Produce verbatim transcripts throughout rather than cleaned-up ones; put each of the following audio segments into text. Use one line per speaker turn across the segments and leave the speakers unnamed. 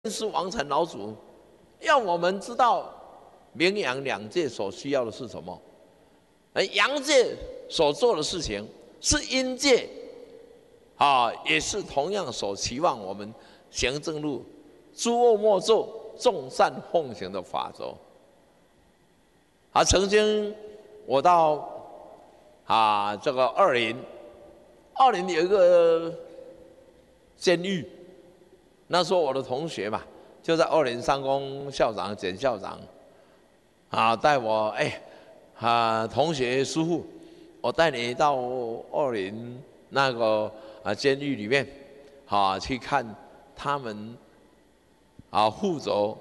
是王禅老祖要我们知道明阳两界所需要的是什么，而阳界所做的事情是阴界啊，也是同样所期望我们行正路，诸恶莫作，众善奉行的法则。啊，曾经我到啊这个二林，二林有一个监狱。那时候我的同学嘛，就在二林三公校长简校长，啊带我哎，啊同学师傅，我带你到二林那个啊监狱里面，啊去看他们啊负责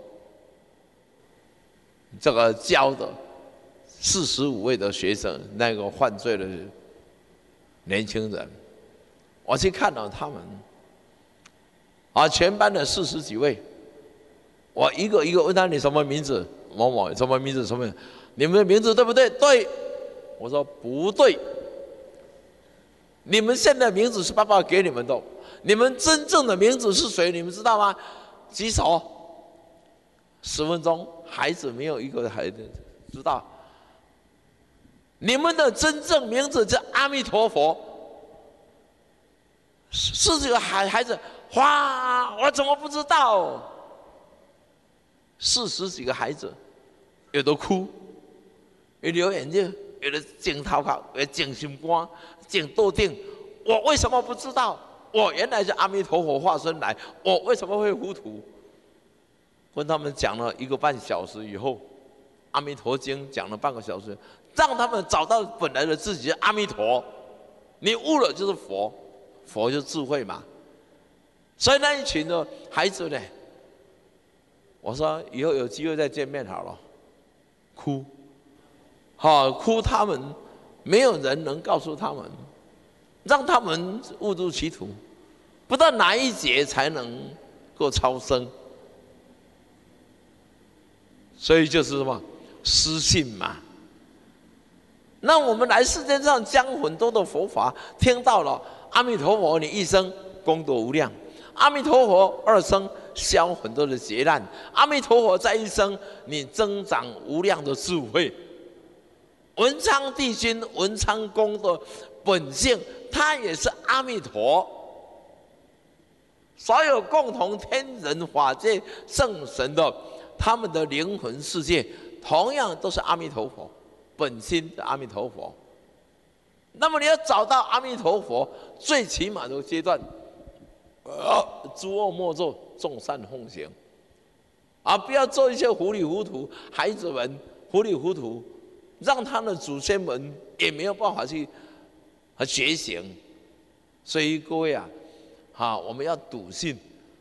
这个教的四十五位的学生，那个犯罪的年轻人，我去看了他们。啊，全班的四十几位，我一个一个问他你什么名字？某某什么名字？什么？你们的名字对不对？对。我说不对。你们现在的名字是爸爸给你们的，你们真正的名字是谁？你们知道吗？举手。十分钟，孩子没有一个孩子知道。你们的真正名字叫阿弥陀佛。是这个孩孩子。哇！我怎么不知道？四十几个孩子，有的哭，有的流眼泪，有的惊头壳，有的惊心肝，惊斗定。我为什么不知道？我原来是阿弥陀佛化身来，我为什么会糊涂？跟他们讲了一个半小时以后，《阿弥陀经》讲了半个小时，让他们找到本来的自己的阿弥陀。你悟了就是佛，佛就是智慧嘛。所以那一群的孩子呢，我说以后有机会再见面好了，哭，好哭，他们没有人能告诉他们，让他们误入歧途，不知道哪一节才能够超生，所以就是什么失信嘛。那我们来世界上讲很多的佛法，听到了阿弥陀佛，你一生功德无量。阿弥陀佛二生消很多的劫难，阿弥陀佛在一生你增长无量的智慧。文昌帝君文昌宫的本性，它也是阿弥陀。所有共同天人法界圣神的他们的灵魂世界，同样都是阿弥陀佛本心的阿弥陀佛。那么你要找到阿弥陀佛，最起码的阶段。啊，诸恶莫作，众善奉行。啊，不要做一些糊里糊涂，孩子们糊里糊涂，让他的祖先们也没有办法去和觉醒。所以各位啊，啊，我们要笃信，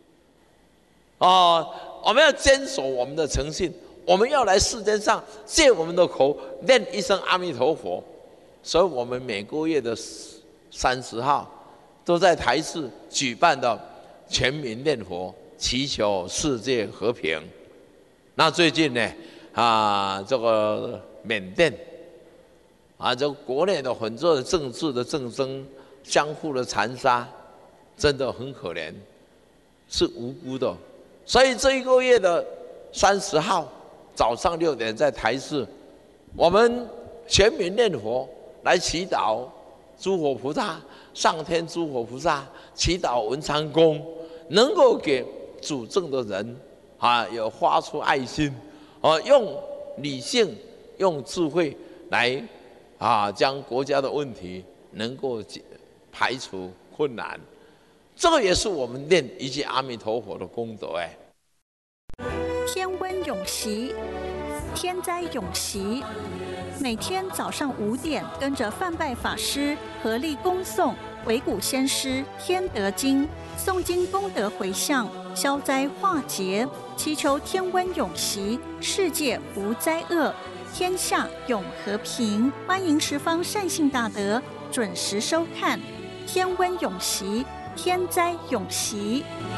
啊，我们要坚守我们的诚信，我们要来世间上借我们的口念一声阿弥陀佛。所以我们每个月的三十号。都在台视举办的全民念佛，祈求世界和平。那最近呢，啊，这个缅甸，啊，这国内的很多的政治的竞争，相互的残杀，真的很可怜，是无辜的。所以这一个月的三十号早上六点在台视，我们全民念佛来祈祷诸佛菩萨。上天诸佛菩萨祈祷文昌宫能够给主政的人啊有发出爱心，啊用理性用智慧来啊将国家的问题能够排除困难，这个也是我们念一句阿弥陀佛的功德哎。
天温永习，天灾永习。每天早上五点，跟着范拜法师合力恭诵维古先师天德经，诵经功德回向，消灾化劫，祈求天温永习，世界无灾厄，天下永和平。欢迎十方善信大德准时收看天温永习，天灾永习。